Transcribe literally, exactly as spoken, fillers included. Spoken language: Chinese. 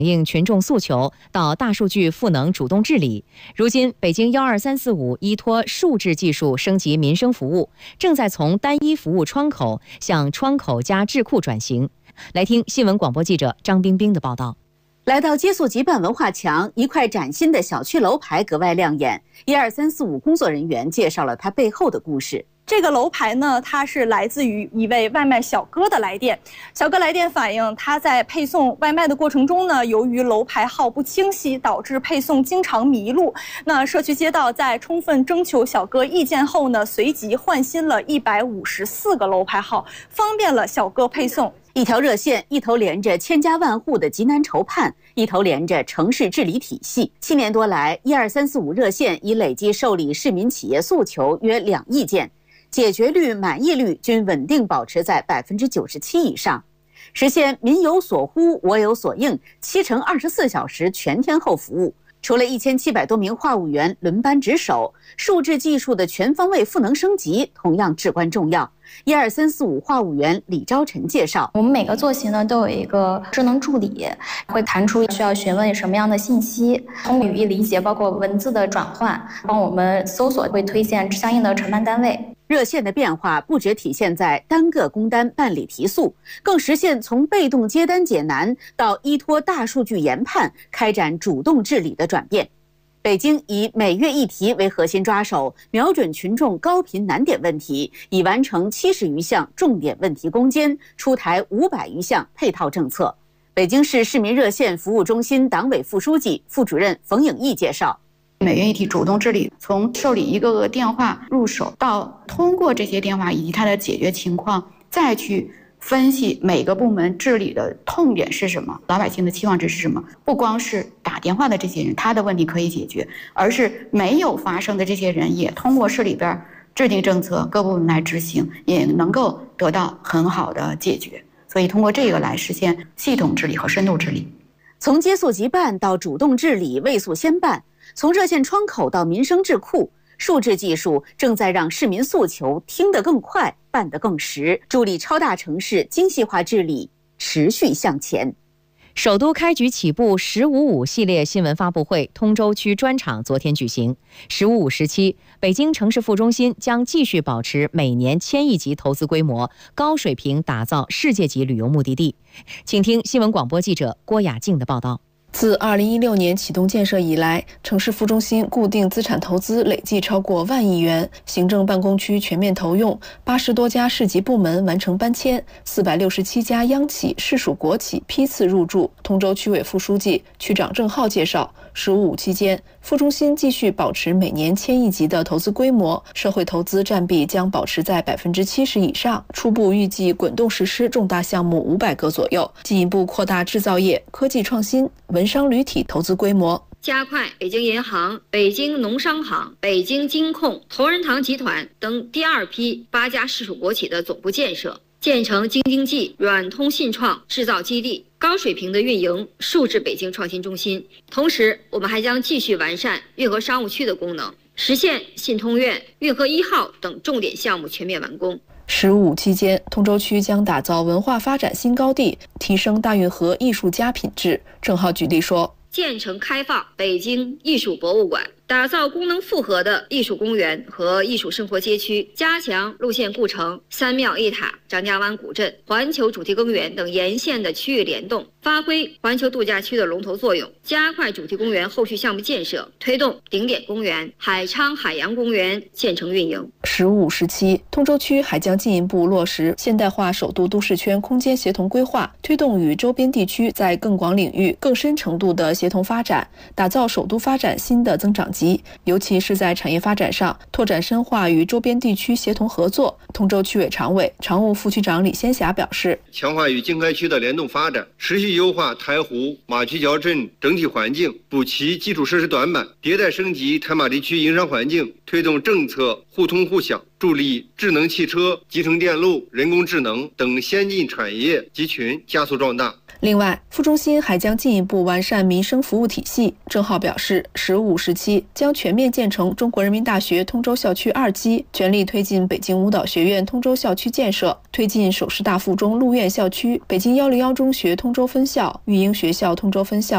应群众诉求，到大数据赋能主动治理。如今，北京幺二三四五依托数字技术升级民生服务，正在从单一服务窗口向窗口加智库转型。来听新闻广播记者张冰冰的报道。 来到接宿集办文化墙，一块崭新的小区楼牌格外亮眼。一二三四五工作人员介绍了它背后的故事。 这个楼牌呢，它是来自于一位外卖小哥的来电。小哥来电反映，他在配送外卖的过程中呢，由于楼牌号不清晰，导致配送经常迷路。那社区街道在充分征求小哥意见后呢，随即换新了一百五十四个楼牌号，方便了小哥配送。 一条热线，一头连着千家万户的急难愁盼，一头连着城市治理体系。七年多来，一二三四五热线已累计受理市民企业诉求约两亿件，解决率、满意率均稳定保持在百分之九十七以上，实现民有所呼，我有所应，七乘二十四小时全天候服务。除了一千七百多名话务员轮班值守，数字技术的全方位赋能升级同样至关重要。一二三四五话务员李昭晨介绍， 我们每个坐席呢都有一个智能助理，会弹出需要询问什么样的信息，通过语义理解，包括文字的转换，帮我们搜索，会推荐相应的承办单位。 热线的变化不只体现在单个工单办理提速，更实现从被动接单解难到依托大数据研判开展主动治理的转变。北京以每月一题为核心抓手，瞄准群众高频难点问题，已完成七十余项重点问题攻坚，出台五百余项配套政策。北京市市民热线服务中心党委副书记、副主任冯颖毅介绍， 每月一题主动治理，从受理一个个电话入手，到通过这些电话以及它的解决情况，再去分析每个部门治理的痛点是什么，老百姓的期望值是什么。不光是打电话的这些人他的问题可以解决，而是没有发生的这些人也通过市里边制定政策，各部门来执行，也能够得到很好的解决。所以通过这个来实现系统治理和深度治理。 从接宿即办到主动治理，畏速先办，从热线窗口到民生智库，数字技术正在让市民诉求听得更快，办得更实，助力超大城市精细化治理持续向前。 首都开局起步十五五系列新闻发布会通州区专场昨天举行。十五五时期，北京城市副中心将继续保持每年千亿级投资规模，高水平打造世界级旅游目的地。请听新闻广播记者郭雅静的报道。 自二零一六年启动建设以来，城市副中心固定资产投资累计超过万亿元，行政办公区全面投用，八十多家市级部门完成搬迁，四百六十七家央企、市属国企批次入驻。通州区委副书记、区长郑浩介绍，十五五期间，副中心继续保持每年千亿级的投资规模，社会投资占比将保持在百分之七十以上，初步预计滚动实施重大项目五百个左右，进一步扩大制造业、科技创新、文商旅体投资规模， 加快北京银行、北京农商行、北京金控、同仁堂集团等第二批八家市属国企的总部建设，建成京津冀软通信创制造基地，高水平的运营数字北京创新中心。同时，我们还将继续完善运河商务区的功能，实现信通苑、运河一号等重点项目全面完工。 十五期间，通州区将打造文化发展新高地，提升大运河艺术家品质。郑浩举例说， 建成开放北京艺术博物馆，打造功能复合的艺术公园和艺术生活街区，加强路线故城、三庙一塔、张家湾古镇、环球主题公园等沿线的区域联动，发挥环球度假区的龙头作用，加快主题公园后续项目建设，推动顶点公园、海昌海洋公园建成运营。 十五时期，通州区还将进一步落实现代化首都都市圈空间协同规划，推动与周边地区在更广领域、更深程度的协同发展，打造首都发展新的增长极。尤其是在产业发展上，拓展深化与周边地区协同合作。通州区委常委、常务副区长李先霞表示， 强化与经开区的联动发展，持续优化台湖、马渠桥镇整体环境，补齐基础设施短板，迭代升级台马地区营商环境，推动政策互通互享，助力智能汽车、集成电路、人工智能等先进产业集群加速壮大。 另外，副中心还将进一步完善民生服务体系。郑浩表示，十五时期将全面建成中国人民大学通州校区二期，全力推进北京舞蹈学院通州校区建设，推进首师大附中陆院校区、北京一零一中学通州分校、育英学校通州分校